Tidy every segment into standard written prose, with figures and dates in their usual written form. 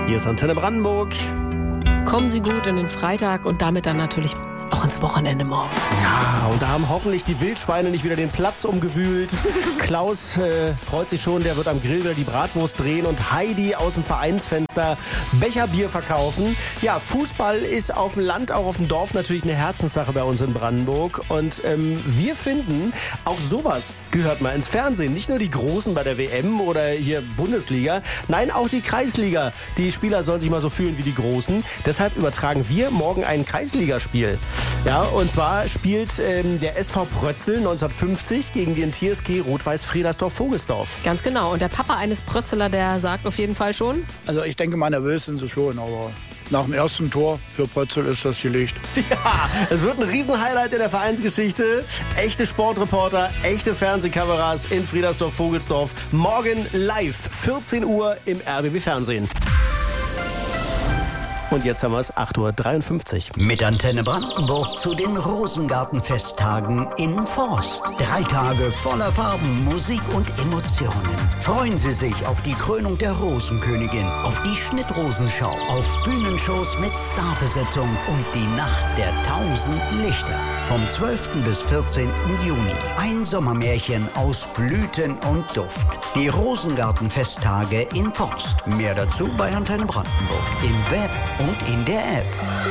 Hier ist Antenne Brandenburg. Kommen Sie gut in den Freitag und damit dann natürlich auch ins Wochenende morgen. Ja, und da haben hoffentlich die Wildschweine nicht wieder den Platz umgewühlt. Klaus freut sich schon, der wird am Grill wieder die Bratwurst drehen und Heidi aus dem Vereinsfenster Becherbier verkaufen. Ja, Fußball ist auf dem Land, auch auf dem Dorf natürlich eine Herzenssache bei uns in Brandenburg. Und wir finden, auch sowas gehört mal ins Fernsehen. Nicht nur die Großen bei der WM oder hier Bundesliga, nein, auch die Kreisliga. Die Spieler sollen sich mal so fühlen wie die Großen. Deshalb übertragen wir morgen ein Kreisligaspiel. Ja, und zwar spielt der SV Prötzel 1950 gegen den TSG Rot-Weiß-Friedersdorf-Vogelsdorf. Ganz genau. Und der Papa eines Prötzeler, der sagt auf jeden Fall schon. Also ich denke mal, nervös sind sie schon, aber nach dem ersten Tor für Prötzel ist das gelegt. Ja, es wird ein Riesenhighlight in der Vereinsgeschichte. Echte Sportreporter, echte Fernsehkameras in Friedersdorf-Vogelsdorf. Morgen live, 14 Uhr im RBB Fernsehen. Und jetzt haben wir es, 8:53 Uhr. Mit Antenne Brandenburg zu den Rosengartenfesttagen in Forst. 3 Tage voller Farben, Musik und Emotionen. Freuen Sie sich auf die Krönung der Rosenkönigin, auf die Schnittrosenschau, auf Bühnenshows mit Starbesetzung und die Nacht der 1000 Lichter. Vom 12. bis 14. Juni. Ein Sommermärchen aus Blüten und Duft. Die Rosengartenfesttage in Forst. Mehr dazu bei Antenne Brandenburg. Im Web und in der App.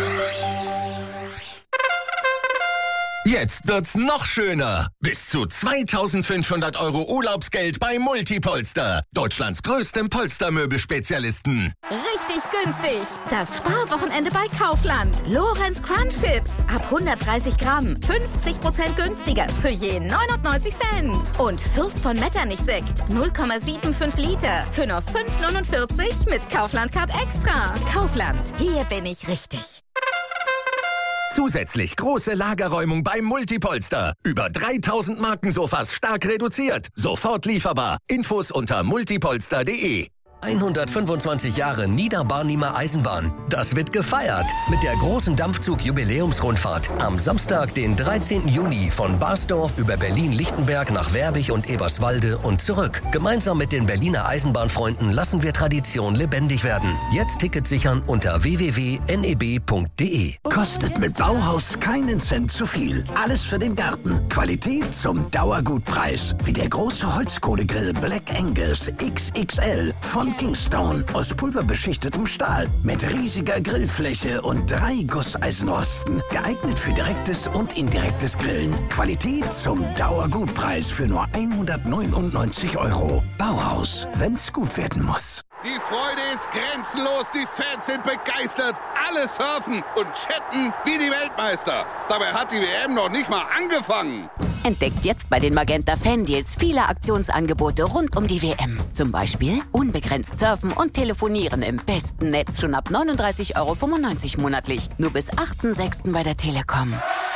Jetzt wird's noch schöner. Bis zu 2.500 € Urlaubsgeld bei Multipolster. Deutschlands größtem Polstermöbelspezialisten. Richtig günstig. Das Sparwochenende bei Kaufland. Lorenz Crunch Chips. Ab 130 Gramm. 50% günstiger. Für je 99 Cent. Und Fürst von Metternich Sekt. 0,75 Liter. Für nur 5,49 mit Kaufland Card Extra. Kaufland. Hier bin ich richtig. Zusätzlich große Lagerräumung beim Multipolster. Über 3.000 Markensofas stark reduziert. Sofort lieferbar. Infos unter multipolster.de. 125 Jahre Niederbarnimer Eisenbahn. Das wird gefeiert mit der großen Dampfzug-Jubiläumsrundfahrt am Samstag, den 13. Juni von Basdorf über Berlin-Lichtenberg nach Werbig und Eberswalde und zurück. Gemeinsam mit den Berliner Eisenbahnfreunden lassen wir Tradition lebendig werden. Jetzt Tickets sichern unter www.neb.de. Kostet mit Bauhaus keinen Cent zu viel. Alles für den Garten. Qualität zum Dauergutpreis. Wie der große Holzkohlegrill Black Angus XXL von Kingstone aus pulverbeschichtetem Stahl mit riesiger Grillfläche und 3 Gusseisenrosten. Geeignet für direktes und indirektes Grillen. Qualität zum Dauergutpreis für nur 199 €. Bauhaus, wenn's gut werden muss. Die Freude ist grenzenlos, die Fans sind begeistert, alle surfen und chatten wie die Weltmeister. Dabei hat die WM noch nicht mal angefangen. Entdeckt jetzt bei den Magenta Fan-Deals viele Aktionsangebote rund um die WM. Zum Beispiel unbegrenzt surfen und telefonieren im besten Netz schon ab 39,95 € monatlich. Nur bis 8.6. bei der Telekom.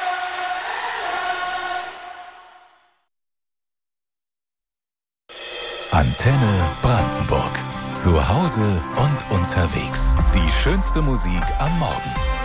Antenne Brandenburg. Zu Hause und unterwegs. Die schönste Musik am Morgen.